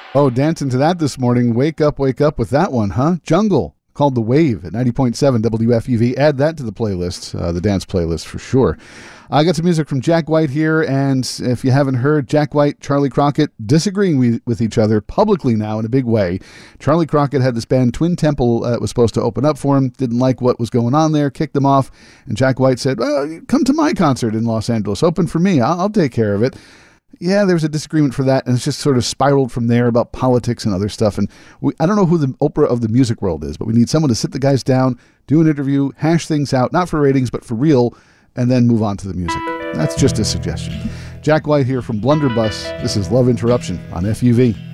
Oh, dancing to that this morning. Wake up with that one, huh? Jungle, called The Wave at 90.7 WFUV. Add that to the playlist, the dance playlist for sure. I got some music from Jack White here, and if you haven't heard, Jack White, Charlie Crockett disagreeing with each other publicly now in a big way. Charlie Crockett had this band Twin Temple was supposed to open up for him, didn't like what was going on there, kicked them off, and Jack White said, well, come to my concert in Los Angeles, open for me, I'll take care of it. Yeah, there was a disagreement for that, and it's just sort of spiraled from there about politics and other stuff. And I don't know who the Oprah of the music world is, but we need someone to sit the guys down, do an interview, hash things out, not for ratings, but for real, and then move on to the music. That's just a suggestion. Jack White here from Blunderbuss. This is Love Interruption on FUV.